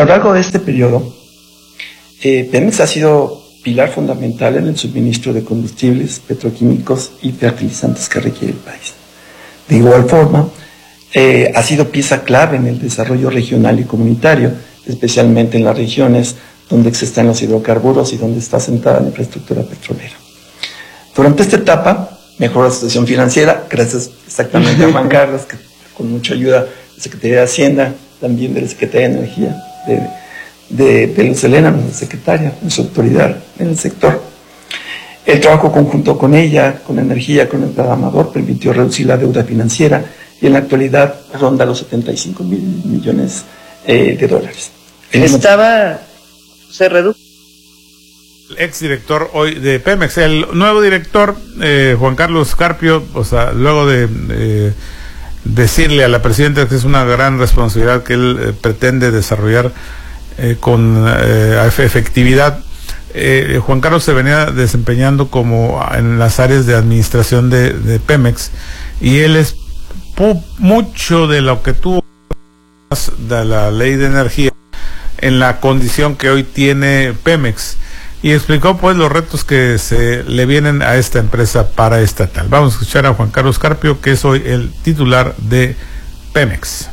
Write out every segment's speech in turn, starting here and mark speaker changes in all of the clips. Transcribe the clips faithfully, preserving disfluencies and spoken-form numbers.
Speaker 1: lo largo de este periodo, eh, Pemex ha sido pilar fundamental en el suministro de combustibles, petroquímicos y fertilizantes que requiere el país. De igual forma, eh, ha sido pieza clave en el desarrollo regional y comunitario, especialmente en las regiones donde existen los hidrocarburos y donde está sentada la infraestructura petrolera. Durante esta etapa, mejoró la situación financiera, gracias exactamente a Juan Carlos, que con mucha ayuda de la Secretaría de Hacienda, también de la Secretaría de Energía, de, de, de Luz Helena, nuestra secretaria, nuestra autoridad en el sector. El trabajo conjunto con ella, con Energía, con el programador, permitió reducir la deuda financiera y en la actualidad ronda los setenta y cinco mil millones eh, de dólares.
Speaker 2: Estaba, se redujo.
Speaker 3: El exdirector hoy de Pemex, el nuevo director, eh, Juan Carlos Carpio, o sea, luego de eh, decirle a la presidenta que es una gran responsabilidad que él eh, pretende desarrollar eh, con eh, efectividad, eh, Juan Carlos se venía desempeñando como en las áreas de administración de, de Pemex, y él es pu- mucho de lo que tuvo de la ley de energía en la condición que hoy tiene Pemex, y explicó pues los retos que se le vienen a esta empresa paraestatal. Vamos a escuchar a Juan Carlos Carpio, que es hoy el titular de Pemex.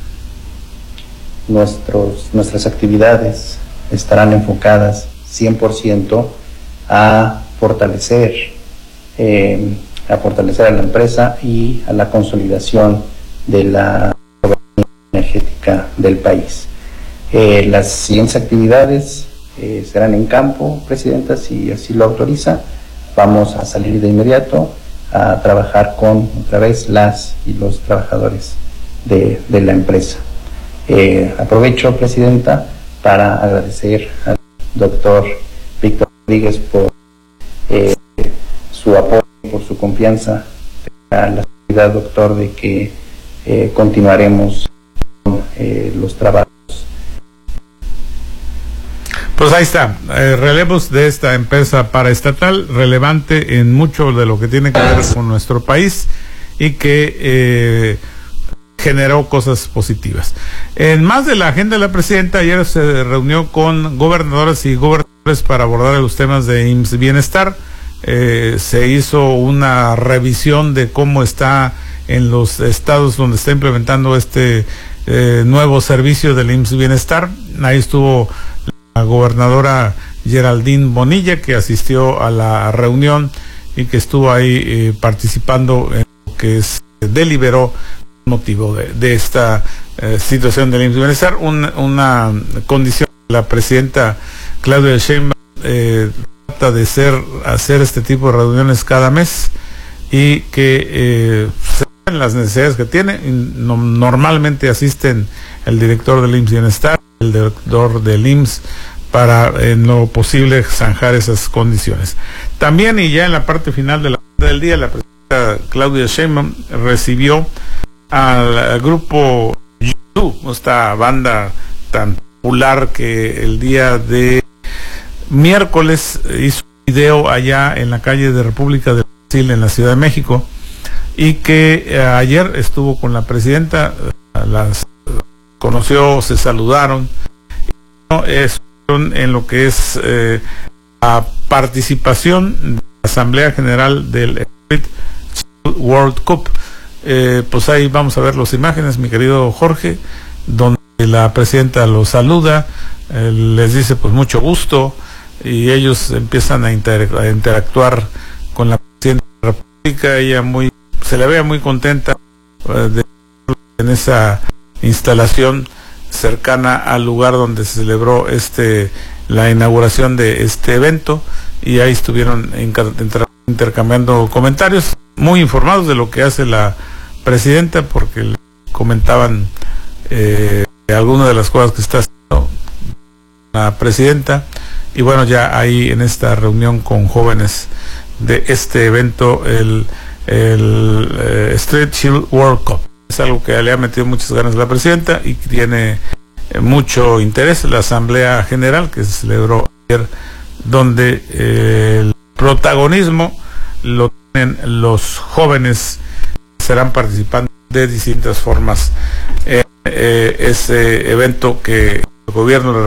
Speaker 4: Nuestros, nuestras actividades estarán enfocadas cien por ciento a fortalecer, eh, a fortalecer a la empresa y a la consolidación de la energética del país. Eh, las siguientes actividades eh, serán en campo, Presidenta, si así lo autoriza. Vamos a salir de inmediato a trabajar con otra vez las y los trabajadores de, de la empresa. Eh, aprovecho, Presidenta, para agradecer al doctor Víctor Rodríguez por eh, su apoyo, por su confianza, a la seguridad, doctor, de que eh, continuaremos con eh, los trabajos.
Speaker 3: Pues ahí está, eh, relevos de esta empresa paraestatal, relevante en mucho de lo que tiene que ver con nuestro país y que eh, generó cosas positivas. En más de la agenda de la presidenta, ayer se reunió con gobernadoras y gobernadores para abordar los temas de I M S S Bienestar. Eh, se hizo una revisión de cómo está en los estados donde está implementando este eh, nuevo servicio del I M S S Bienestar. Ahí estuvo la gobernadora Geraldine Bonilla, que asistió a la reunión y que estuvo ahí eh, participando en lo que se deliberó motivo de, de esta eh, situación del I M S S Bienestar, un, una condición que la presidenta Claudia Sheinbaum eh, trata de ser, hacer este tipo de reuniones cada mes y que eh, se ven las necesidades que tiene. No, normalmente asisten el director del I M S S Bienestar, el director del I M S S, para en lo posible zanjar esas condiciones. También, y ya en la parte final de la del día, la presidenta Claudia Sheinbaum recibió al grupo YouTube, esta banda tan popular que el día de miércoles hizo un video allá en la calle de República del Brasil, en la Ciudad de México, y que eh, ayer estuvo con la presidenta, las conoció, se saludaron, y es en lo que es eh, la participación de la Asamblea General del World Cup. Eh, pues ahí vamos a ver las imágenes, mi querido Jorge, donde la presidenta los saluda, eh, les dice pues mucho gusto, y ellos empiezan a, inter a interactuar con la presidenta de la República. Ella muy, se le ve muy contenta eh, de, en esa instalación cercana al lugar donde se celebró este la inauguración de este evento, y ahí estuvieron inter intercambiando comentarios, muy informados de lo que hace la presidenta, porque comentaban eh, algunas de las cosas que está haciendo la presidenta. Y bueno, ya ahí en esta reunión con jóvenes de este evento, el, el eh, Street Shield World Cup, es algo que le ha metido muchas ganas a la presidenta y que tiene eh, mucho interés. La Asamblea General que se celebró ayer, donde eh, el protagonismo lo tienen los jóvenes, que serán participando de distintas formas en eh, ese evento que el gobierno